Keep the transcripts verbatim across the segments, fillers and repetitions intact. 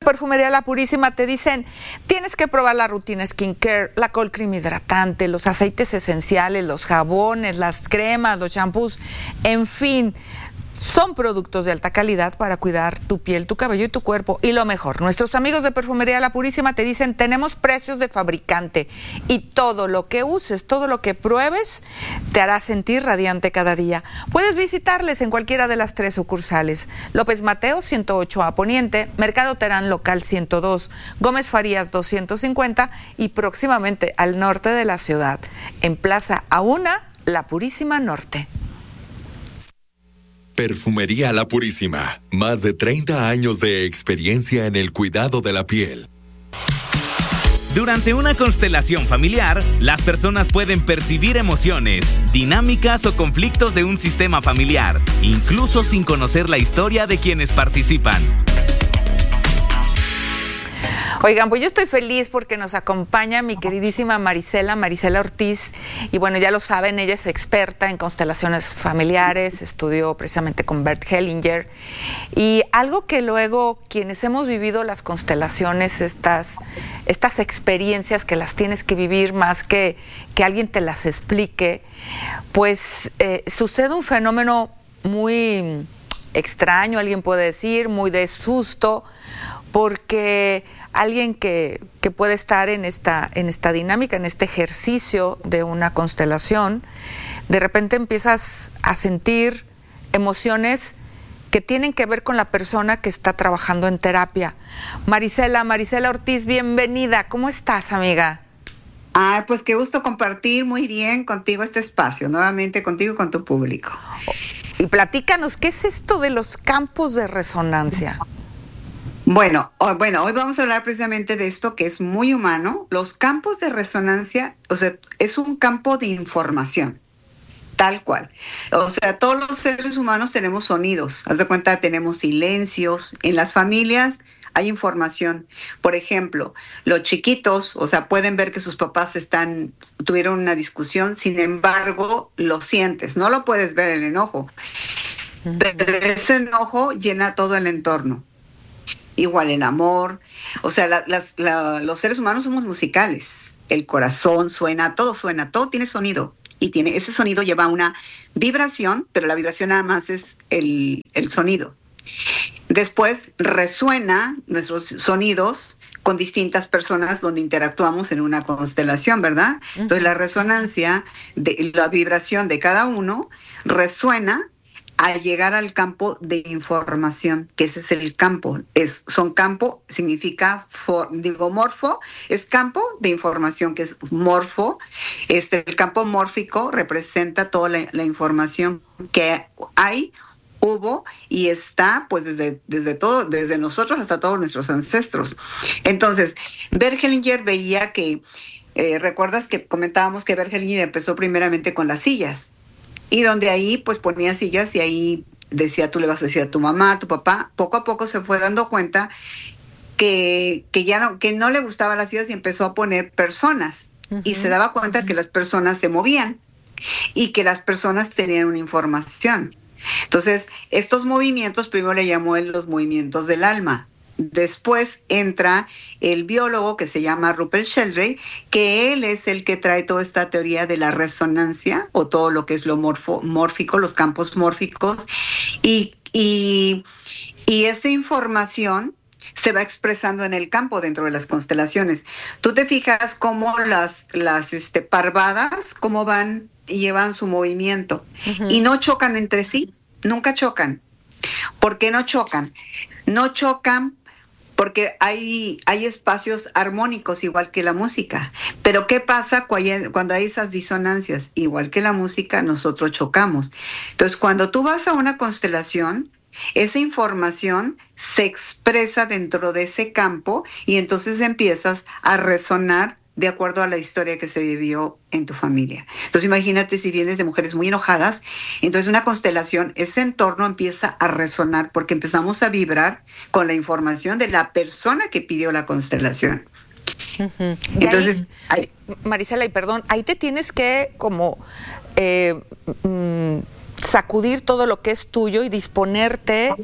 Perfumería La Purísima te dicen, tienes que probar la rutina skincare, la cold cream hidratante, los aceites esenciales, los jabones, las cremas, los shampoos, en fin. Son productos de alta calidad para cuidar tu piel, tu cabello y tu cuerpo. Y lo mejor, nuestros amigos de Perfumería La Purísima te dicen, tenemos precios de fabricante y todo lo que uses, todo lo que pruebes, te hará sentir radiante cada día. Puedes visitarles en cualquiera de las tres sucursales. López Mateo, ciento ocho A Poniente, Mercado Terán Local ciento dos, Gómez Farías doscientos cincuenta y próximamente al norte de la ciudad, en Plaza Auna, La Purísima Norte. Perfumería La Purísima, más de treinta años de experiencia en el cuidado de la piel. Durante una constelación familiar, las personas pueden percibir emociones, dinámicas o conflictos de un sistema familiar, incluso sin conocer la historia de quienes participan. Oigan, pues yo estoy feliz porque nos acompaña mi queridísima Marisela, Marisela Ortiz, y bueno, ya lo saben, ella es experta en constelaciones familiares, estudió precisamente con Bert Hellinger, y algo que luego quienes hemos vivido las constelaciones, estas, estas experiencias que las tienes que vivir más que que alguien te las explique, pues eh, sucede un fenómeno muy extraño, alguien puede decir, muy de susto, porque alguien que, que puede estar en esta, en esta dinámica, en este ejercicio de una constelación, de repente empiezas a sentir emociones que tienen que ver con la persona que está trabajando en terapia. Marisela, Marisela Ortiz, bienvenida. ¿Cómo estás, amiga? Ah, pues qué gusto compartir muy bien contigo este espacio, nuevamente contigo y con tu público. Y platícanos, ¿qué es esto de los campos de resonancia? Bueno, hoy, bueno, hoy vamos a hablar precisamente de esto que es muy humano. Los campos de resonancia, o sea, es un campo de información, tal cual. O sea, todos los seres humanos tenemos sonidos. Haz de cuenta, tenemos silencios. En las familias hay información. Por ejemplo, los chiquitos, o sea, pueden ver que sus papás están, tuvieron una discusión, sin embargo, lo sientes. No lo puedes ver el enojo, pero ese enojo llena todo el entorno. Igual el amor, o sea, la, las, la, los seres humanos somos musicales, el corazón suena, todo suena, todo tiene sonido y tiene ese sonido lleva una vibración, pero la vibración nada más es el, el sonido. Después resuena nuestros sonidos con distintas personas donde interactuamos en una constelación, ¿verdad? Uh-huh. Entonces la resonancia, de la vibración de cada uno resuena al llegar al campo de información, que ese es el campo. Es, son campo, significa, for, digo, morfo, es campo de información, que es morfo. Este, el campo mórfico representa toda la, la información que hay, hubo y está, pues, desde, desde todo, desde nosotros hasta todos nuestros ancestros. Entonces, Bert Hellinger veía que, eh, ¿recuerdas que comentábamos que Bert Hellinger empezó primeramente con las sillas? Y donde ahí pues ponía sillas y ahí decía, tú le vas a decir a tu mamá, a tu papá. Poco a poco se fue dando cuenta que, que ya no, que no le gustaban las sillas y empezó a poner personas. Uh-huh. Y se daba cuenta uh-huh. que las personas se movían y que las personas tenían una información. Entonces, estos movimientos, primero le llamó él los movimientos del alma. Después entra el biólogo que se llama Rupert Sheldrake, que él es el que trae toda esta teoría de la resonancia o todo lo que es lo morfo, mórfico, los campos mórficos, y, y, y esa información se va expresando en el campo dentro de las constelaciones. Tú te fijas cómo las, las este, parvadas, cómo van y llevan su movimiento, uh-huh. y no chocan entre sí, nunca chocan. ¿Por qué no chocan? No chocan porque hay, hay espacios armónicos igual que la música. Pero ¿qué pasa cuando hay esas disonancias? Igual que la música, nosotros chocamos. Entonces, cuando tú vas a una constelación, esa información se expresa dentro de ese campo y entonces empiezas a resonar de acuerdo a la historia que se vivió en tu familia. Entonces imagínate si vienes de mujeres muy enojadas, entonces una constelación, ese entorno empieza a resonar porque empezamos a vibrar con la información de la persona que pidió la constelación. Uh-huh. Entonces, ahí, ahí, Marisela, y perdón, ahí te tienes que como eh, mm, sacudir todo lo que es tuyo y disponerte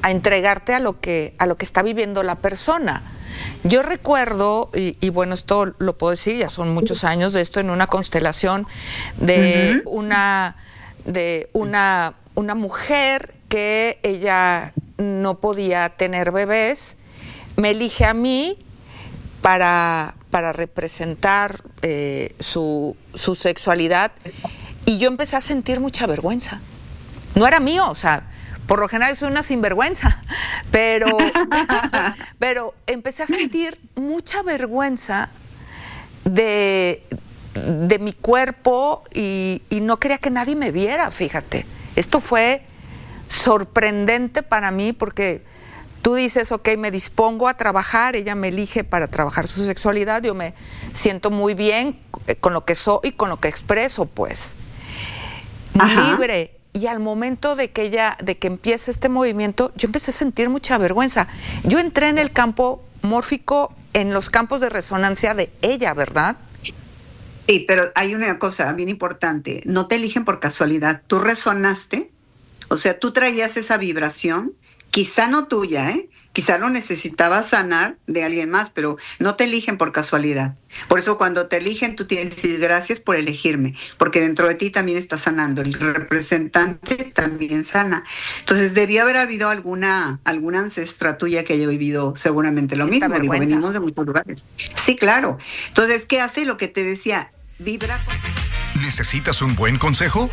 a entregarte a lo que, a lo que está viviendo la persona. Yo recuerdo, y, y bueno, esto lo puedo decir, ya son muchos años de esto, en una constelación de uh-huh. una, de una, una mujer que ella no podía tener bebés, me elige a mí para, para representar eh, su, su sexualidad, y yo empecé a sentir mucha vergüenza. No era mío, o sea, por lo general soy una sinvergüenza, pero, pero empecé a sentir mucha vergüenza de, de mi cuerpo y, y no quería que nadie me viera, fíjate. Esto fue sorprendente para mí porque tú dices, ok, me dispongo a trabajar, ella me elige para trabajar su sexualidad, yo me siento muy bien con lo que soy y con lo que expreso, pues. Muy Ajá. libre. Y al momento de que ella, de que empieza este movimiento, yo empecé a sentir mucha vergüenza. Yo entré en el campo mórfico, en los campos de resonancia de ella, ¿verdad? Sí, pero hay una cosa bien importante. No te eligen por casualidad. Tú resonaste, o sea, tú traías esa vibración, quizá no tuya, ¿eh? Quizá lo necesitabas sanar de alguien más, pero no te eligen por casualidad. Por eso cuando te eligen, tú tienes que decir gracias por elegirme, porque dentro de ti también está sanando. El representante también sana. Entonces, debió haber habido alguna, alguna ancestra tuya que haya vivido seguramente lo mismo. Digo, venimos de muchos lugares. Sí, claro. Entonces, ¿qué hace? Lo que te decía, vibra con... ¿Necesitas un buen consejo?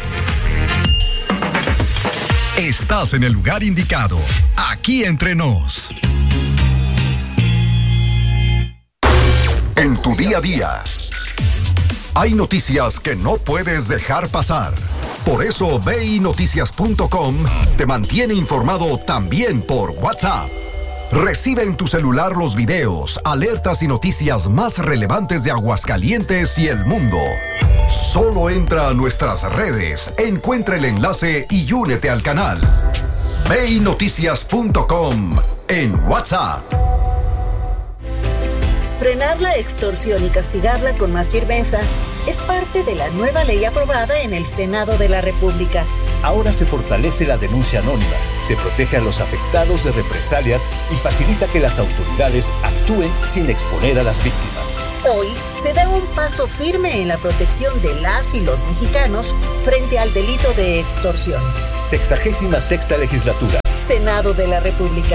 Estás en el lugar indicado. Aquí entre nos. En tu día a día, hay noticias que no puedes dejar pasar. Por eso ve y noticias punto com te mantiene informado también por WhatsApp. Recibe en tu celular los videos, alertas y noticias más relevantes de Aguascalientes y el mundo. Solo entra a nuestras redes, encuentra el enlace y únete al canal. ve y noticias punto com en WhatsApp. Frenar la extorsión y castigarla con más firmeza es parte de la nueva ley aprobada en el Senado de la República. Ahora se fortalece la denuncia anónima, se protege a los afectados de represalias y facilita que las autoridades actúen sin exponer a las víctimas. Hoy se da un paso firme en la protección de las y los mexicanos frente al delito de extorsión. Sexagésima sexta legislatura. Senado de la República.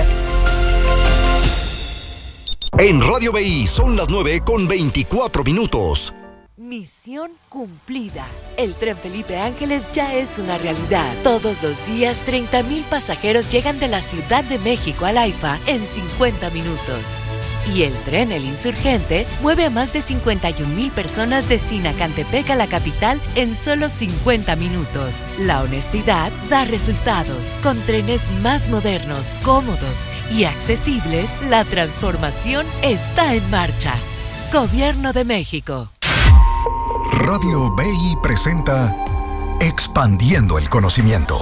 En Radio B I son las nueve con veinticuatro minutos. Misión cumplida. El tren Felipe Ángeles ya es una realidad. Todos los días, treinta mil pasajeros llegan de la Ciudad de México al AIFA en cincuenta minutos. Y el tren El Insurgente mueve a más de cincuenta y un mil personas de Sinacantepec a la capital en solo cincuenta minutos. La honestidad da resultados. Con trenes más modernos, cómodos y accesibles, la transformación está en marcha. Gobierno de México. Radio B I presenta Expandiendo el Conocimiento.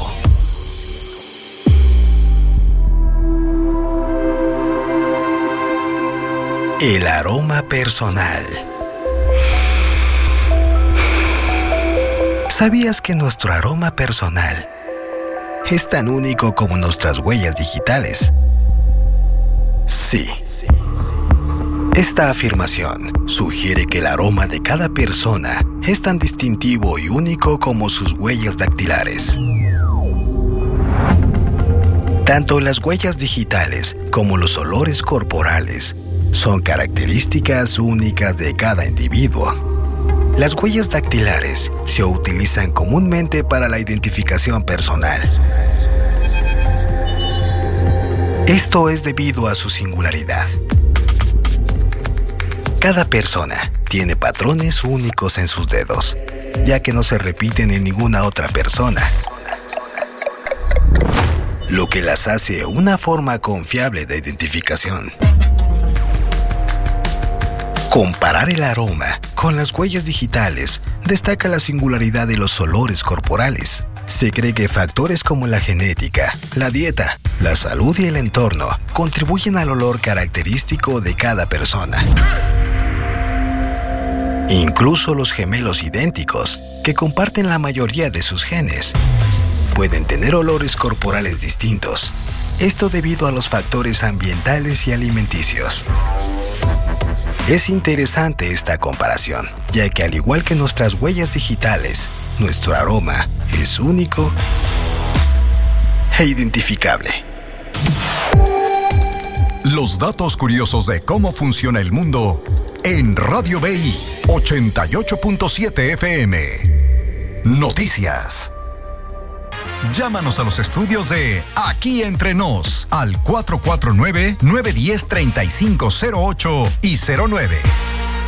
El aroma personal. ¿Sabías que nuestro aroma personal es tan único como nuestras huellas digitales? Sí. Esta afirmación sugiere que el aroma de cada persona es tan distintivo y único como sus huellas dactilares. Tanto las huellas digitales como los olores corporales son características únicas de cada individuo. Las huellas dactilares se utilizan comúnmente para la identificación personal. Esto es debido a su singularidad. Cada persona tiene patrones únicos en sus dedos, ya que no se repiten en ninguna otra persona, lo que las hace una forma confiable de identificación. Comparar el aroma con las huellas digitales destaca la singularidad de los olores corporales. Se cree que factores como la genética, la dieta, la salud y el entorno contribuyen al olor característico de cada persona. Incluso los gemelos idénticos, que comparten la mayoría de sus genes, pueden tener olores corporales distintos. Esto debido a los factores ambientales y alimenticios. Es interesante esta comparación, ya que al igual que nuestras huellas digitales, nuestro aroma es único e identificable. Los datos curiosos de cómo funciona el mundo en Radio B I ochenta y ocho punto siete F M. Noticias. Llámanos a los estudios de Aquí Entre Nos al cuatro cuatro nueve, nueve uno cero, tres cinco cero ocho y cero nueve.